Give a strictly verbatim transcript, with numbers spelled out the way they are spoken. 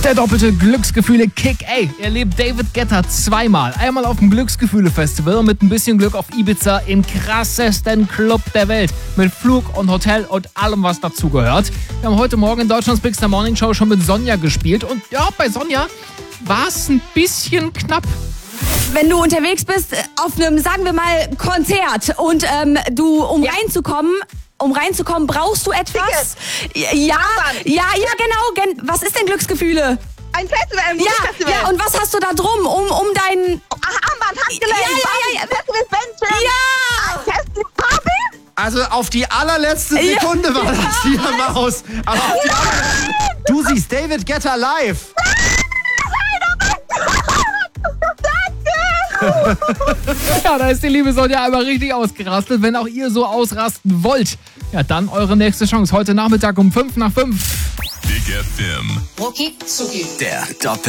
Der doppelte Glücksgefühle-Kick. Ey, ihr erlebt David Guetta zweimal. Einmal auf dem Glücksgefühle-Festival und mit ein bisschen Glück auf Ibiza im krassesten Club der Welt. Mit Flug und Hotel und allem, was dazugehört. Wir haben heute Morgen in Deutschlands Big Star Morning Show schon mit Sonja gespielt. Und ja, bei Sonja war es ein bisschen knapp. Wenn du unterwegs bist auf einem, sagen wir mal, Konzert und ähm, du, um ja. reinzukommen, um reinzukommen, brauchst du etwas? Ticket. Ja, ja, ja, genau. Gen- was ist denn Glücksgefühle? Ein Festival, ein ja, Musikfestival. Ja, und was hast du da drum, um, um dein... Ach, Armband, Handgelenk, ja, ja, ja, ja. Festival, Bändchen. Ja! Festival, Party. Also auf die allerletzte Sekunde ja. war das hier, Maus. Aber auf die allerletzte... Du siehst David Guetta live. Ja, da ist die liebe Sonja einmal richtig ausgerastet. Wenn auch ihr so ausrasten wollt, ja, dann eure nächste Chance. Heute Nachmittag um fünf nach fünf. Big F M. Rucki Zucki. Der Doppel